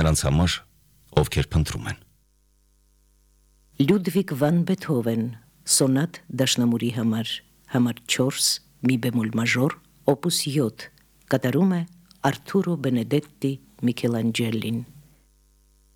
նրանց համար, ովքեր փնտրում են։ Լյուդվիգ վան Բեթհովեն, սոնատ դաշնամուրի համար 4, մի բեմոլ մաժոր, օպուս 7, կատարում է Արթուրո Բենեդետտի Միքելանջելին։